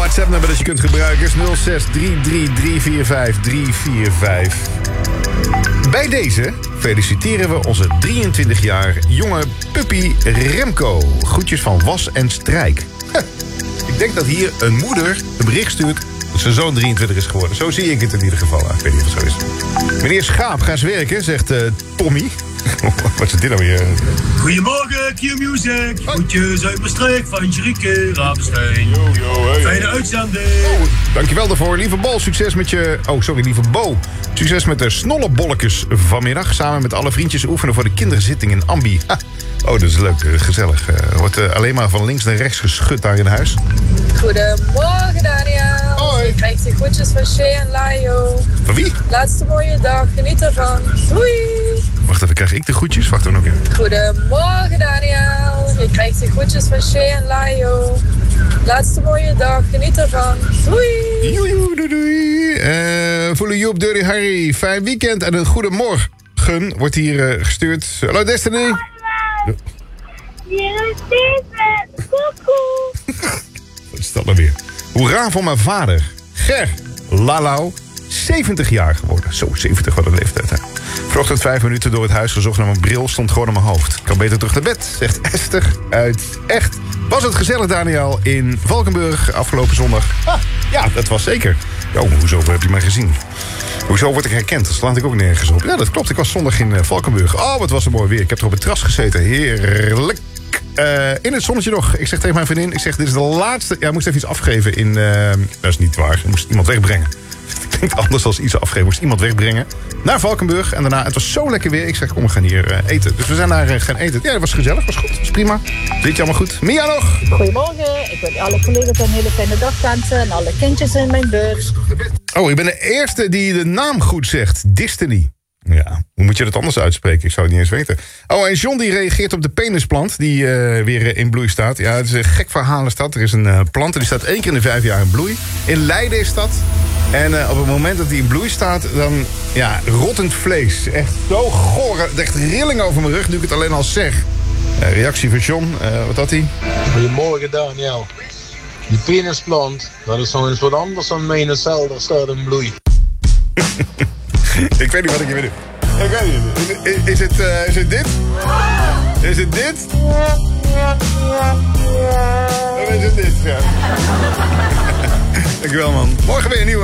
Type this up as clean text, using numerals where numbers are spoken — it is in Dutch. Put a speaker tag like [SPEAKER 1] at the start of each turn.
[SPEAKER 1] WhatsApp-nummer dat je kunt gebruiken is 06-333-45345. Bij deze feliciteren we onze 23 jaar jonge puppy Remco. Groetjes van Was en Strijk. Ik denk dat hier een moeder een bericht stuurt dat zijn zoon 23 is geworden. Zo zie ik het in ieder geval. Ik weet niet of het zo is. Meneer Schaap, ga eens werken, zegt Tommy. Wat is dit nou weer?
[SPEAKER 2] Goedemorgen, Q-Music. Groetjes uit Maastricht van Jerieke Ravenstein.
[SPEAKER 1] Hey.
[SPEAKER 2] Fijne uitzending.
[SPEAKER 1] Dankjewel daarvoor. Lieve Bol, succes met je... lieve Bo. Succes met de snollebolletjes vanmiddag. Samen met alle vriendjes oefenen voor de kinderzitting in Ambi. Ha. Oh, dat is leuk, gezellig. Wordt alleen maar van links naar rechts geschud daar in huis.
[SPEAKER 3] Goedemorgen, Daniel.
[SPEAKER 1] Hoi.
[SPEAKER 3] Je krijgt de groetjes van Shay en Laio.
[SPEAKER 1] Van wie?
[SPEAKER 3] Laatste mooie dag, geniet ervan. Doei.
[SPEAKER 1] Wacht even, krijg ik de groetjes? Wacht er nog even.
[SPEAKER 3] Goedemorgen, Daniel. Je krijgt de groetjes van Shay en Laio. Laatste mooie dag, geniet ervan. Doei.
[SPEAKER 1] Doei, doei. Voelen Joep, Dirty Harry. Fijn weekend en een goedemorgen wordt hier gestuurd. Hallo Destiny.
[SPEAKER 4] Hier is Steven. Koekoe.
[SPEAKER 1] Wat is dat nou weer? Hoera voor mijn vader. Ger Lalau. 70 jaar geworden. Zo, 70 wat een leeftijd, hè. Vanochtend 5 minuten door het huis gezocht naar mijn bril. Stond gewoon op mijn hoofd. Ik kan beter terug naar bed, zegt Esther uit Echt. Was het gezellig, Daniel, in Valkenburg afgelopen zondag? Ja, dat was zeker. Jo, hoezo heb je mij gezien? Hoezo word ik herkend? Dat slaat ik ook nergens op. Ja, dat klopt. Ik was zondag in Valkenburg. Oh, wat was het mooi weer. Ik heb er op het terras gezeten. Heerlijk. In het zonnetje nog. Ik zeg tegen mijn vriendin, dit is de laatste... Ja, ik moest even iets afgeven in... dat is niet waar. Ik moest iemand wegbrengen. Het klinkt anders als iets afgeven. Ik moest iemand wegbrengen naar Valkenburg. En daarna, het was zo lekker weer. Ik zeg, kom, we gaan hier eten. Dus we zijn daar gaan eten. Ja, dat was gezellig. Was goed. Dat was prima. Zit je allemaal goed? Mia nog?
[SPEAKER 5] Goedemorgen. Ik wil alle collega's een hele fijne dag wensen. En alle kindjes in mijn bus.
[SPEAKER 1] Oh, ik ben de eerste die de naam goed zegt. Destiny. Ja, hoe moet je dat anders uitspreken? Ik zou het niet eens weten. Oh, en John die reageert op de penisplant die weer in bloei staat. Ja, het is een gek verhaal is dat. Er is een plant en die staat 1 keer in de 5 jaar in bloei. In Leiden is dat. En op het moment dat die in bloei staat, dan, ja, rottend vlees. Echt zo goor. Echt rilling over mijn rug, nu ik het alleen al zeg. Reactie van John, wat had hij?
[SPEAKER 6] Goedemorgen, Daniel. Die penisplant, dat is nog eens wat anders dan mijn cel, daar staat in bloei.
[SPEAKER 1] Ik weet niet wat ik hier wil doen. Ik weet niet. Is het dit? Is het dit? Of is het dit? Ja. Dankjewel, man. Morgen weer een nieuwe.